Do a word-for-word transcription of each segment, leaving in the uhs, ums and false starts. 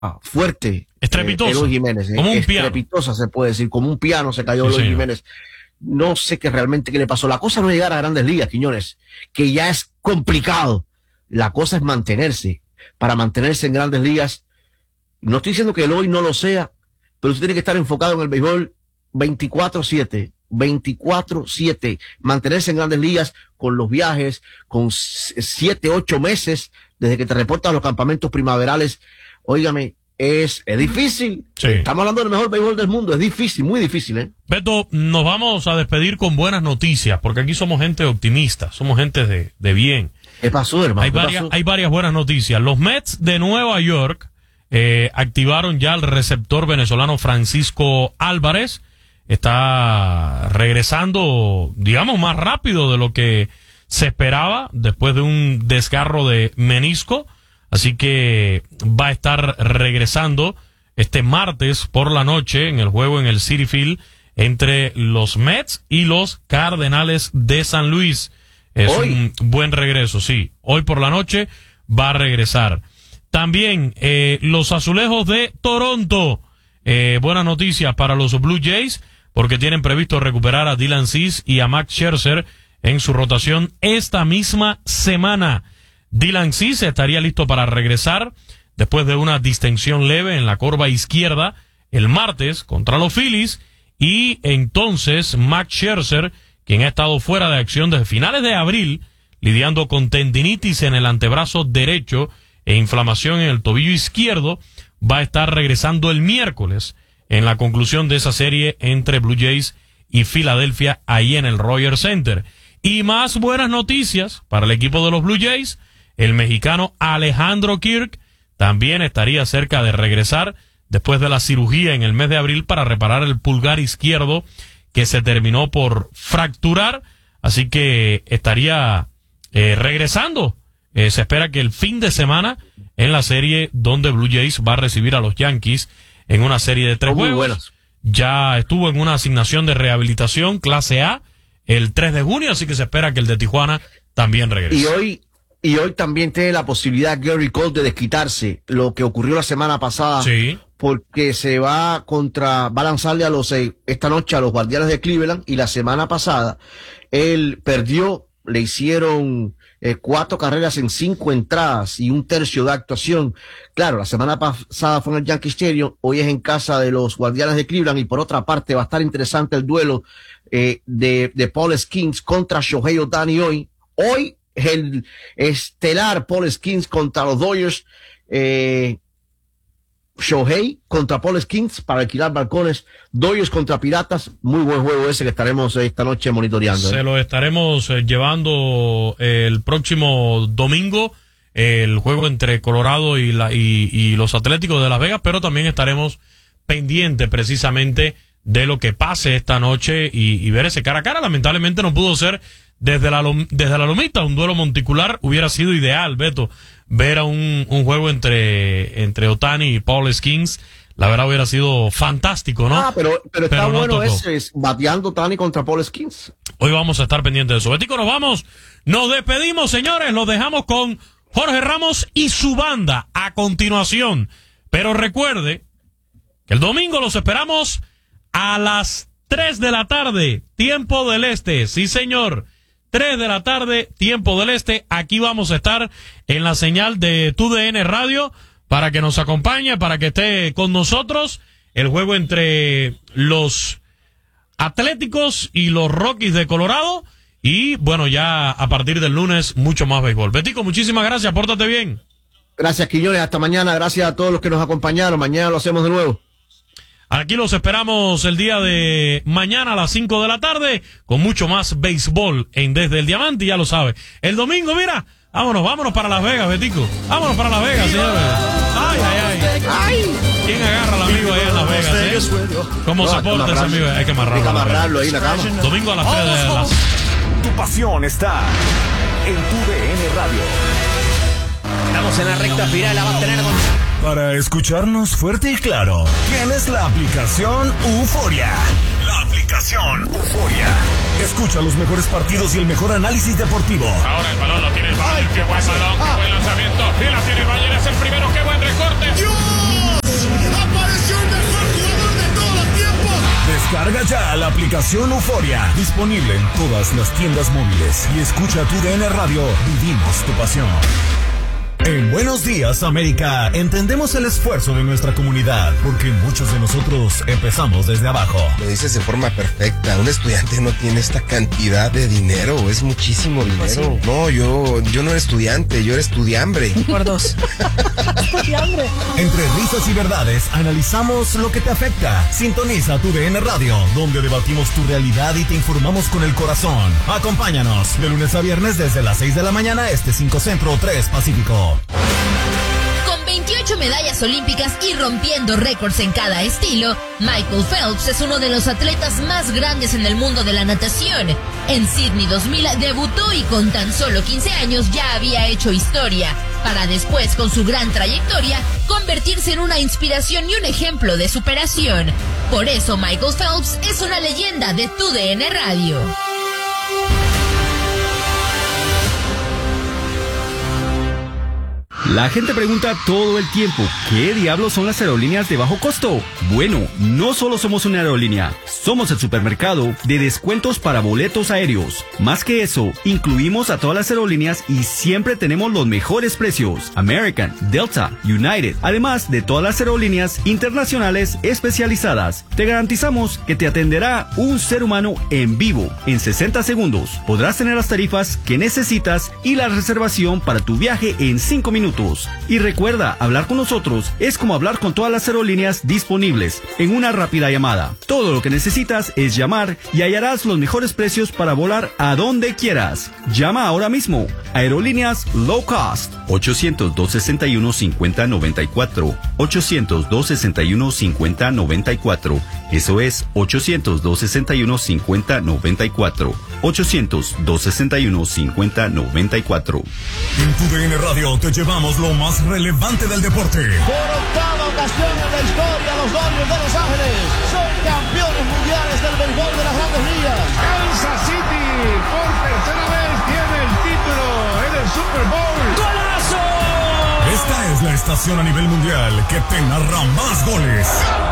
fuerte. Estrepitosa. Eh, Eloy Jiménez. Eh, como un estrepitosa, piano. se puede decir. Como un piano se cayó Sí, Eloy señor. Jiménez. No sé qué realmente qué le pasó. La cosa no es llegar a Grandes Ligas, Quiñones, que ya es complicado. La cosa es mantenerse. Para mantenerse en Grandes Ligas, no estoy diciendo que Eloy no lo sea, pero usted tiene que estar enfocado en el béisbol veinticuatro siete. veinticuatro siete. Mantenerse en Grandes Ligas con los viajes, con siete, ocho meses desde que te reportan a los campamentos primaverales. Óigame, es, es difícil. Sí. Estamos hablando del mejor béisbol del mundo. Es difícil, muy difícil, ¿eh? Beto, nos vamos a despedir con buenas noticias, porque aquí somos gente optimista, somos gente de, de bien. ¿Qué pasó, hermano? Hay ¿Qué varias, pasó? hay varias buenas noticias. Los Mets de Nueva York eh, activaron ya el receptor venezolano Francisco Álvarez. Está regresando, digamos, más rápido de lo que se esperaba después de un desgarro de menisco. Así que va a estar regresando este martes por la noche en el juego en el Citi Field entre los Mets y los Cardenales de San Luis. Es Hoy. un buen regreso, sí. Hoy por la noche va a regresar. También eh, los Azulejos de Toronto. Eh, buena noticia para los Blue Jays, porque tienen previsto recuperar a Dylan Cease y a Max Scherzer en su rotación esta misma semana. Dylan Cease estaría listo para regresar después de una distensión leve en la corva izquierda el martes contra los Phillies, y entonces Max Scherzer, quien ha estado fuera de acción desde finales de abril, lidiando con tendinitis en el antebrazo derecho e inflamación en el tobillo izquierdo, va a estar regresando el miércoles en la conclusión de esa serie entre Blue Jays y Filadelfia, ahí en el Rogers Center. Y más buenas noticias para el equipo de los Blue Jays. El mexicano Alejandro Kirk también estaría cerca de regresar después de la cirugía en el mes de abril para reparar el pulgar izquierdo que se terminó por fracturar. Así que estaría eh, regresando. Eh, se espera que el fin de semana en la serie donde Blue Jays va a recibir a los Yankees en una serie de tres Muy juegos. buenas. Ya estuvo en una asignación de rehabilitación clase A el tres de junio, así que se espera que el de Tijuana también regrese. Y hoy, y hoy también tiene la posibilidad Gary Cole de desquitarse lo que ocurrió la semana pasada. Sí. Porque se va contra, va a lanzarle a los, eh, esta noche a los Guardianes de Cleveland, y la semana pasada él perdió, le hicieron eh, cuatro carreras en cinco entradas y un tercio de actuación. Claro, la semana pasada fue en el Yankee Stadium, hoy es en casa de los Guardianes de Cleveland, y por otra parte va a estar interesante el duelo eh, de, de Paul Skeens contra Shohei Ohtani hoy. Hoy el estelar Paul Skeens contra los Dodgers, eh, Shohei contra Paul Skeens para alquilar balcones, Dodgers contra Piratas. Muy buen juego ese que estaremos esta noche monitoreando. Se ¿eh? lo estaremos eh, llevando eh, el próximo domingo, eh, el juego entre Colorado y, la, y, y los Atléticos de Las Vegas, pero también estaremos pendientes precisamente de lo que pase esta noche y, y ver ese cara a cara. Lamentablemente no pudo ser desde la, desde la lomita. Un duelo monticular hubiera sido ideal, Beto, ver a un, un juego entre, entre Ohtani y Paul Skeens. La verdad hubiera sido fantástico, ¿no? Ah, pero, pero está Pero no bueno tocó. ese, es bateando Ohtani contra Paul Skeens. Hoy vamos a estar pendientes de eso. Betico, nos vamos. Nos despedimos, señores. Los dejamos con Jorge Ramos y su banda a continuación. Pero recuerde que el domingo los esperamos a las tres de la tarde, tiempo del este. Sí, señor. tres de la tarde, tiempo del este. Aquí vamos a estar en la señal de T U D N Radio para que nos acompañe, para que esté con nosotros. El juego entre los Atléticos y los Rockies de Colorado. Y bueno, ya a partir del lunes, mucho más béisbol. Betico, muchísimas gracias. Pórtate bien. Gracias, Quiñones. Hasta mañana. Gracias a todos los que nos acompañaron. Mañana lo hacemos de nuevo. Aquí los esperamos el día de mañana a las cinco de la tarde con mucho más béisbol en Desde el Diamante, ya lo sabe. El domingo, mira, vámonos, vámonos para Las Vegas, Betico. Vámonos para Las Vegas, señores. Ay, ay, ay. ¡Ay! ¿Quién agarra al amigo allá en Las Vegas, eh? ¿Cómo No, se hay que porta ese amarrarlo. amigo? Hay que amarrarlo. Hay que amarrarlo ahí en la cama. Domingo a las tres de la... Tu pasión está en Tu D N Radio. Estamos en la recta final, la va a tener con... Para escucharnos fuerte y claro, tienes la aplicación Euforia. La aplicación Euforia. Escucha los mejores partidos y el mejor análisis deportivo. Ahora el balón lo tiene el Bayern. Qué buen balón, qué buen lanzamiento. Y la tiene el Bayern, es el primero. Qué buen recorte. Descarga ya la aplicación Euforia. Disponible en todas las tiendas móviles. Y escucha tu D N Radio. Vivimos tu pasión. En Buenos Días, América, entendemos el esfuerzo de nuestra comunidad, porque muchos de nosotros empezamos desde abajo. Lo dices de forma perfecta. Un estudiante no tiene esta cantidad de dinero, es muchísimo dinero. Pues sí. No, yo, yo no era estudiante, yo era estudiambre. Por dos. Estudiambre. Entre risas y verdades, analizamos lo que te afecta. Sintoniza tu D N Radio, donde debatimos tu realidad y te informamos con el corazón. Acompáñanos de lunes a viernes desde las seis de la mañana, este cinco Centro, tres Pacífico. Con veintiocho medallas olímpicas y rompiendo récords en cada estilo, Michael Phelps es uno de los atletas más grandes en el mundo de la natación. En Sydney dos mil debutó y con tan solo quince años ya había hecho historia, para después, con su gran trayectoria, convertirse en una inspiración y un ejemplo de superación. Por eso Michael Phelps es una leyenda de tu D N Radio. La gente pregunta todo el tiempo, ¿qué diablos son las aerolíneas de bajo costo? Bueno, no solo somos una aerolínea, somos el supermercado de descuentos para boletos aéreos. Más que eso, incluimos a todas las aerolíneas y siempre tenemos los mejores precios. American, Delta, United, además de todas las aerolíneas internacionales especializadas. Te garantizamos que te atenderá un ser humano en vivo. En sesenta segundos podrás tener las tarifas que necesitas y la reservación para tu viaje en cinco minutos. Y recuerda, hablar con nosotros es como hablar con todas las aerolíneas disponibles en una rápida llamada. Todo lo que necesitas es llamar y hallarás los mejores precios para volar a donde quieras. Llama ahora mismo. Aerolíneas Low Cost. ochocientos, dos sesenta y uno, cincuenta noventa y cuatro. ochocientos, dos sesenta y uno, cincuenta noventa y cuatro. Eso es ochocientos, dos sesenta y uno, cincuenta noventa y cuatro. ochocientos, dos sesenta y uno, cincuenta noventa y cuatro. En tu D N Radio te llevamos lo más relevante del deporte. Por octava ocasión en la historia, los Dodgers de Los Ángeles son campeones mundiales del béisbol de las Grandes Ligas. Kansas City por tercera vez tiene el título en el Super Bowl. ¡Golazo! Esta es la estación a nivel mundial que te narra más goles.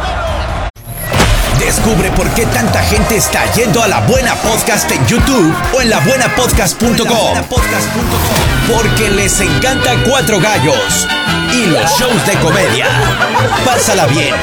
Descubre por qué tanta gente está yendo a La Buena Podcast en YouTube o en la buena podcast punto com. Porque les encanta Cuatro Gallos y los shows de comedia. Pásala bien